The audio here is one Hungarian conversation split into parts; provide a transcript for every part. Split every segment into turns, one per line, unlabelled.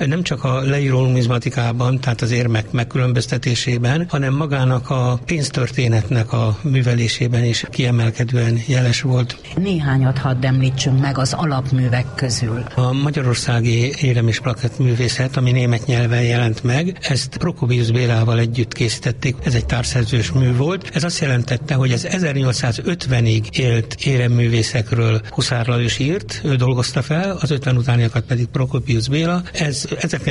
Nem csak a leíró numizmatikában, tehát az érmek megkülönböztetésében, hanem magának a pénztörténetnek a művelésében is kiemelkedően jeles volt.
Néhányat hadd említsünk meg az alapművek közül.
A magyarországi érem és plakett művészet, ami német nyelven jelent meg, ezt Prokopius Bélával együtt készítették, ez egy társszerzős mű volt. Ez azt jelentette, hogy ez 1850-ig élt éremművészekről Huszár Lajos írt, ő dolgozta fel, az 50 utániakat pedig Prokopius Béla. Ez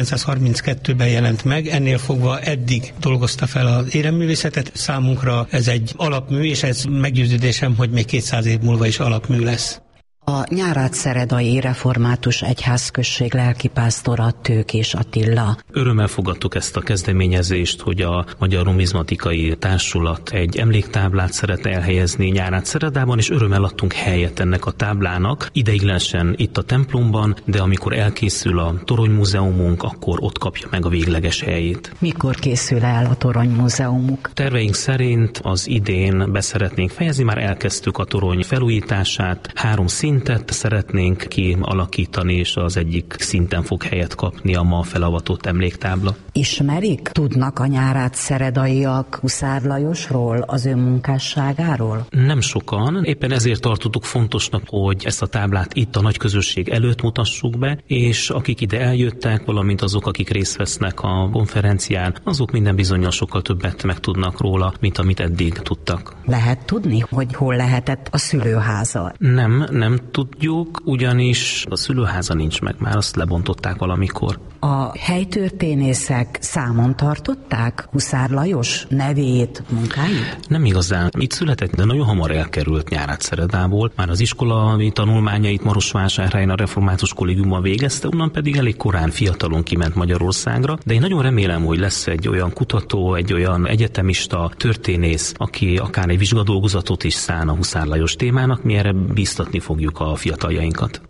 1932-ben jelent meg, ennél fogva eddig dolgozta fel az éremművészetet. Számunkra ez egy alapmű, és ez meggyőződésem, hogy még 200 év múlva is alapmű lesz.
A nyárátszeredai református egyházközség lelkipásztora Tőkés Attila.
Örömmel fogadtuk ezt a kezdeményezést, hogy a Magyar Numizmatikai Társulat egy emléktáblát szeretne elhelyezni Nyárátszeredában, és örömmel adtunk helyet ennek a táblának, ideiglenesen itt a templomban, de amikor elkészül a Toronymúzeumunk, akkor ott kapja meg a végleges helyét.
Mikor készül el a Toronymúzeumuk?
Terveink szerint az idén be szeretnénk fejezni, már elkezdtük a torony felújítását, 3 szintet szeretnénk kialakítani, és az egyik szinten fog helyet kapni a ma felavatott emléktábla.
Ismerik? Tudnak a nyárátszeredaiak Huszár Lajosról, az ő munkásságáról?
Nem sokan, éppen ezért tartottuk fontosnak, hogy ezt a táblát itt a nagy közösség előtt mutassuk be, és akik ide eljöttek, valamint azok, akik részt vesznek a konferencián, azok minden bizonnyal sokkal többet megtudnak róla, mint amit eddig tudtak.
Lehet tudni, hogy hol lehetett a szülőháza?
Nem tudjuk, ugyanis a szülőháza nincs meg, már azt lebontották valamikor.
A helytörténészek számon tartották Huszár Lajos nevét, munkáit?
Nem igazán. Itt született, de nagyon hamar elkerült Nyárátszeredából. Már az iskolai tanulmányait Marosvásárhelyen a Református Kollégiumban végezte, onnan pedig elég korán fiatalon kiment Magyarországra, de én nagyon remélem, hogy lesz egy olyan kutató, egy olyan egyetemista, történész, aki akár egy vizsgadolgozatot is szán a Huszár Lajos témának, mi erre bíztatni fogjuk a fiataljainkat.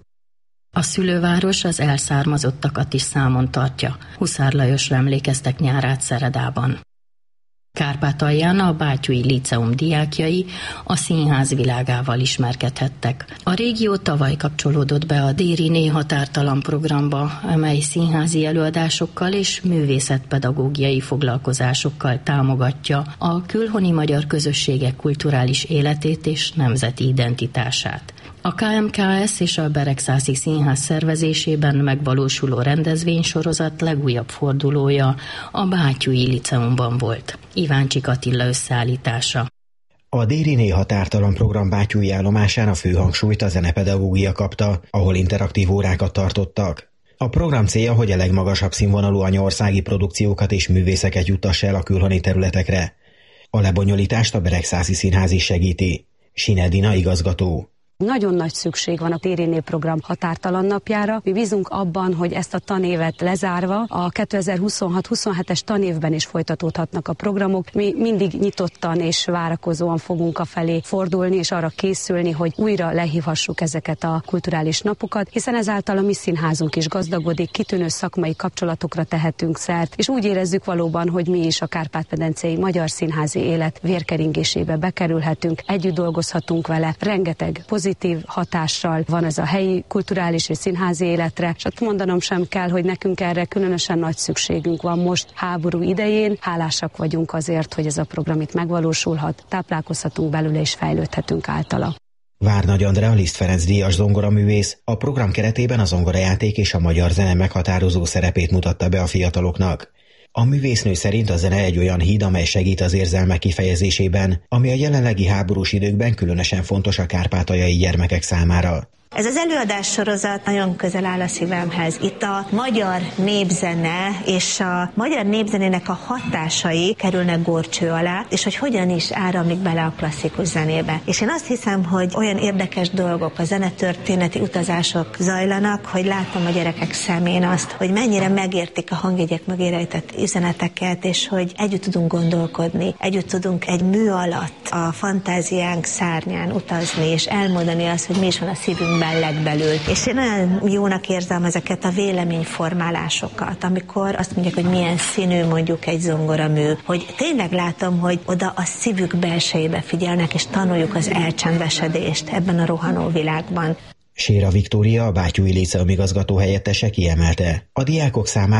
A szülőváros az elszármazottakat is számon tartja. Huszár Lajosra emlékeztek Nyárátszeredában. Kárpátalján a Bátyui Líceum diákjai a színház világával ismerkedhettek. A régió tavaly kapcsolódott be a Déri határtalan programba, amely színházi előadásokkal és művészetpedagógiai foglalkozásokkal támogatja a külhoni magyar közösségek kulturális életét és nemzeti identitását. A KMKS és a Beregszászi Színház szervezésében megvalósuló rendezvénysorozat legújabb fordulója a Bátyui Liceumban volt. Iváncsik Attila összeállítása.
A Déri határtalan program Bátyui állomásán a fő hangsúlyt a zenepedagógia kapta, ahol interaktív órákat tartottak. A program célja, hogy a legmagasabb színvonalú anyaországi produkciókat és művészeket juttassa el a külhoni területekre. A lebonyolítást a Beregszászi Színház is segíti. Sinedina igazgató.
Nagyon nagy szükség van a Déri program határtalan napjára. Mi bízunk abban, hogy ezt a tanévet lezárva a 2026-27-es tanévben is folytatódhatnak a programok. Mi mindig nyitottan és várakozóan fogunk afelé fordulni, és arra készülni, hogy újra lehívhassuk ezeket a kulturális napokat, hiszen ezáltal a mi színházunk is gazdagodik, kitűnő szakmai kapcsolatokra tehetünk szert, és úgy érezzük valóban, hogy mi is a kárpát-medencei magyar színházi élet vérkeringésébe bekerülhetünk, együtt dolgozhatunk vele, rengeteg pozitív hatással van ez a helyi kulturális és színházi életre, és ott mondanom sem kell, hogy nekünk erre különösen nagy szükségünk van most háború idején. Hálásak vagyunk azért, hogy ez a program itt megvalósulhat, táplálkozhatunk belőle és fejlődhetünk általa.
Várnagy Andrea Liszt Ferenc díjas zongoraművész a program keretében a zongorajáték és a magyar zene meghatározó szerepét mutatta be a fiataloknak. A művésznő szerint a zene egy olyan híd, amely segít az érzelmek kifejezésében, ami a jelenlegi háborús időkben különösen fontos a kárpátaljai gyermekek számára.
Ez az előadássorozat nagyon közel áll a szívemhez. Itt a magyar népzene és a magyar népzenének a hatásai kerülnek górcső alá, és hogy hogyan is áramlik bele a klasszikus zenébe. És én azt hiszem, hogy olyan érdekes dolgok, a zenetörténeti utazások zajlanak, hogy látom a gyerekek szemén azt, hogy mennyire megértik a hangjegyek mögé rejtett üzeneteket, és hogy együtt tudunk gondolkodni, együtt tudunk egy mű alatt a fantáziánk szárnyán utazni, és elmondani azt, hogy mi is van a szívünkben legbelül. És én olyan jónak érzem ezeket a véleményformálásokat, amikor azt mondják, hogy milyen színű mondjuk egy zongoramű, hogy tényleg látom, hogy oda a szívük belsejébe figyelnek, és tanuljuk az elcsendesedést ebben a rohanó világban.
Séra Viktória, a Bátyúi Líceum igazgató helyettese kiemelte. A diákok számára